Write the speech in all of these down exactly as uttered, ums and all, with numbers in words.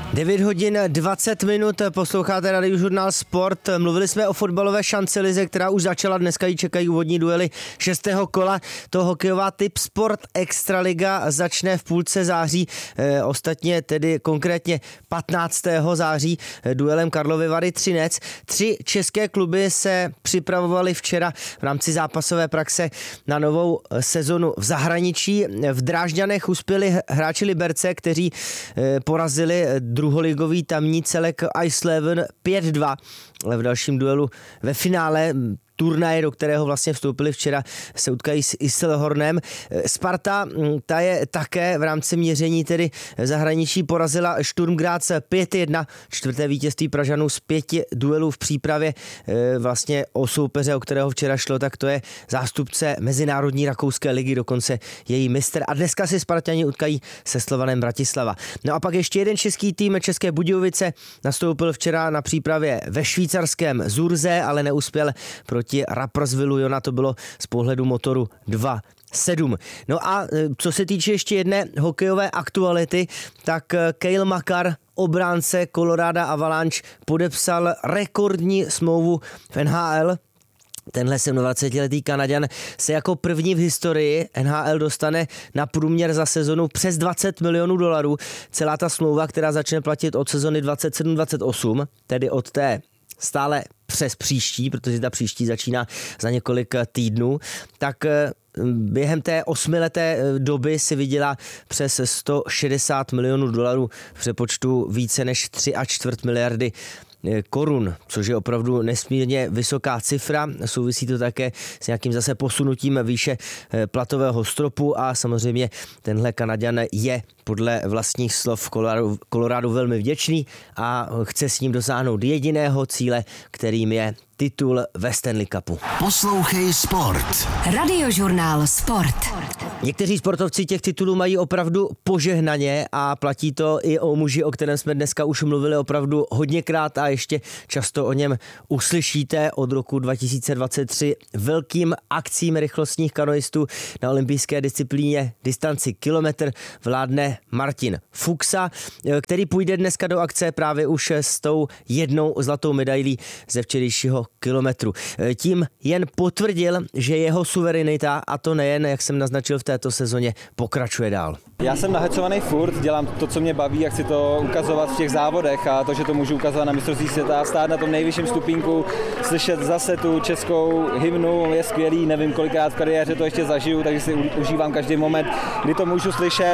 devět hodin dvacet minut, posloucháte Radiožurnál Sport. Mluvili jsme o fotbalové šancelize, která už začala, dneska ji čekají úvodní duely šestého kola. To hokejová Tip Sport Extraliga začne v půlce září, e, ostatně tedy konkrétně patnáctého září duelem Karlovy Vary Třinec. Tři české kluby se připravovaly včera v rámci zápasové praxe na novou sezonu v zahraničí. V Drážďanech uspěli hráči Liberce, kteří e, porazili druholigový tamní celek Ice Leven pět dva. V dalším duelu ve finále turnaje, do kterého vlastně vstoupili včera, se utkají s Iselhornem. Sparta, ta je také v rámci měření tedy zahraničí porazila Sturm Graz pět jedna. Čtvrté vítězství Pražanů z pěti duelů v přípravě vlastně o soupeře, o kterého včera šlo, tak to je zástupce Mezinárodní rakouské ligy, dokonce její mistr. A dneska si Spartani utkají se Slovanem Bratislava. No a pak ještě jeden český tým, České Budějovice, nastoupil včera na přípravě ve švýcarském Zurze, ale neuspěl proti Rapperswil Jona, to bylo z pohledu motoru dva sedm. No a co se týče ještě jedné hokejové aktuality, tak Cale Makar, obránce Colorado Avalanche, podepsal rekordní smlouvu v N H L. Tenhle sedmdvacetiletý Kanaďan se jako první v historii N H L dostane na průměr za sezonu přes dvacet milionů dolarů. Celá ta smlouva, která začne platit od sezony dvacet sedm dvacet osm, tedy od té stále přes příští, protože ta příští začíná za několik týdnů, tak během té osmileté doby si vydělá přes sto šedesát milionů dolarů v přepočtu více než tři a čtvrt miliardy korun, což je opravdu nesmírně vysoká cifra. Souvisí to také s nějakým zase posunutím výše platového stropu a samozřejmě tenhle Kanaďan je podle vlastních slov Colorado, Colorado velmi vděčný a chce s ním dosáhnout jediného cíle, kterým je titul ve Stanley Cupu. Poslouchej Sport. Radiožurnál Sport. Někteří sportovci těch titulů mají opravdu požehnaně a platí to i o muži, o kterém jsme dneska už mluvili opravdu hodněkrát a ještě často o něm uslyšíte. Od roku dva tisíce dvacet tři velkým akcím rychlostních kanoistů na olympijské disciplíně distanci kilometr vládne Martin Fuxa, který půjde dneska do akce právě už s tou jednou zlatou medailí ze včerejšího kilometru. Tím jen potvrdil, že jeho suverenita, a to nejen, jak jsem naznačil v této sezóně, pokračuje dál. Já jsem nahecovaný furt, dělám to, co mě baví a chci to ukazovat v těch závodech a to, že to můžu ukazovat na mistrovství světa, stát na tom nejvyšším stupínku, slyšet zase tu českou hymnu je skvělý, nevím kolikrát v kariéře to ještě zažiju, takže si užívám každý moment, kdy to můžu slyšet.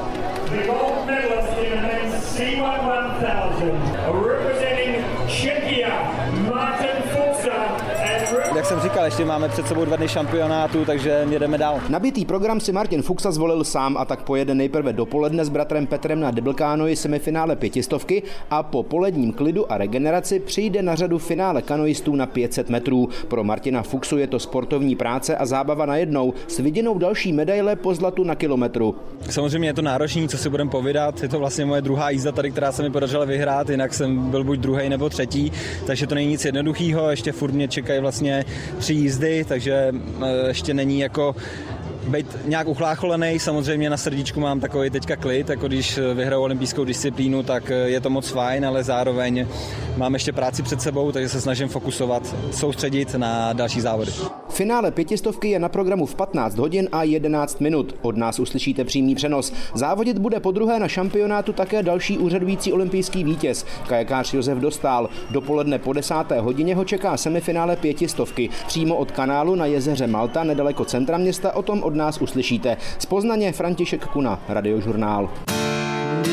Jak jsem říkal, ještě máme před sebou dva dny šampionátu, takže jedeme dál. Nabitý program si Martin Fuxa zvolil sám a tak pojede nejprve dopoledne s bratrem Petrem na deblkánoi semifinále pětistovky a po poledním klidu a regeneraci přijde na řadu finále kanoistů na pět set metrů. Pro Martina Fuxu je to sportovní práce a zábava najednou s viděnou další medaile po zlatu na kilometru. Samozřejmě je to náročný, co si budeme povídat, je to vlastně moje druhá jízda tady, která se mi podařila vyhrát, jinak jsem byl buď druhý nebo třetí, takže to není nic jednoduchého, ještě furt mě čekají vlastně tři jízdy, takže ještě není jako být nějak uchlácholený, samozřejmě na srdíčku mám takový teďka klid, jako když vyhraju olympijskou disciplínu, tak je to moc fajn, ale zároveň mám ještě práci před sebou, takže se snažím fokusovat, soustředit na další závody. Finále pětistovky je na programu v patnáct hodin a jedenáct minut. Od nás uslyšíte přímý přenos. Závodit bude podruhé na šampionátu také další úřadující olympijský vítěz, kajakář Josef Dostál. Dopoledne po desáté hodině ho čeká semifinále pětistovky. Přímo od kanálu na jezeře Malta, nedaleko centra města, o tom od nás uslyšíte. Z Poznaně František Kuna, Radiožurnál.